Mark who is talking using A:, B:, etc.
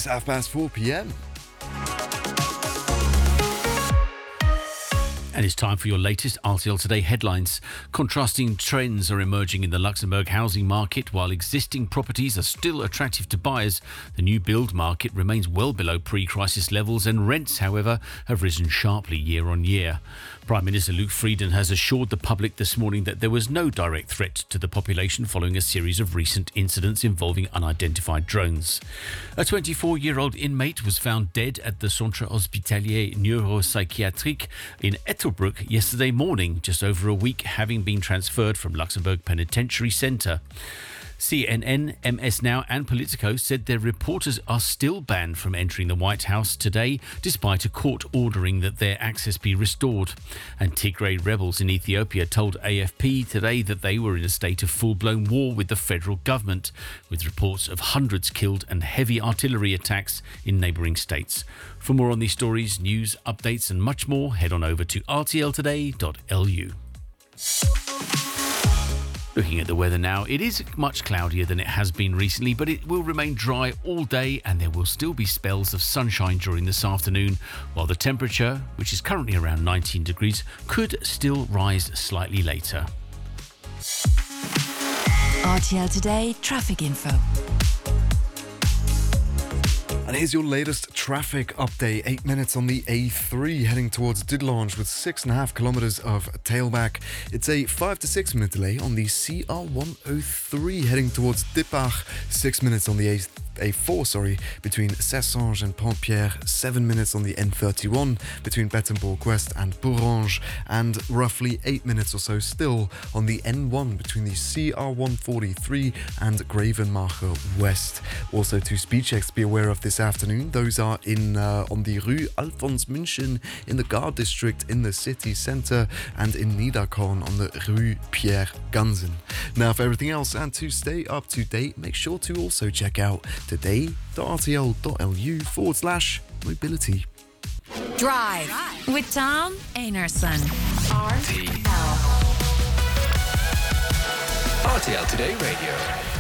A: It's 4:30 p.m.
B: And it's time for your latest RTL Today headlines. Contrasting trends are emerging in the Luxembourg housing market. While existing properties are still attractive to buyers, the new build market remains well below pre-crisis levels, and rents, however, have risen sharply year on year. Prime Minister Luc Frieden has assured the public this morning that there was no direct threat to the population following a series of recent incidents involving unidentified drones. A 24-year-old inmate was found dead at the Centre Hospitalier Neuropsychiatrique in Ettelbruck yesterday morning, just over a week having been transferred from Luxembourg Penitentiary Centre. CNN, MS Now and Politico said their reporters are still banned from entering the White House today, despite a court ordering that their access be restored. And Tigray rebels in Ethiopia told AFP today that they were in a state of full-blown war with the federal government, with reports of hundreds killed and heavy artillery attacks in neighbouring states. For more on these stories, news, updates and much more, head on over to rtltoday.lu. Looking at the weather now, it is much cloudier than it has been recently, but it will remain dry all day and there will still be spells of sunshine during this afternoon, while the temperature, which is currently around 19 degrees, could still rise slightly later.
C: RTL Today traffic info.
A: And here's your latest traffic update. 8 minutes on the A3 heading towards Dudelange with 6.5 kilometers of tailback. It's a 5 to 6 minute delay on the CR103 heading towards Dippach. 6 minutes on the A4, between Cessange and Pont-Pierre. 7 minutes on the N31 between Bettembourg West and Bourrange. And roughly 8 minutes or so still on the N1 between the CR143 and Gravenmacher West. Also, two speed checks to be aware of this afternoon. Those are on the Rue Alphonse München in the Gare district in the city centre, and in Niederkorn on the Rue Pierre Gansen. Now, for everything else and to stay up to date, make sure to also check out today.rtl.lu/mobility.
C: Drive with Tom Einarson.
D: RTL Today Radio.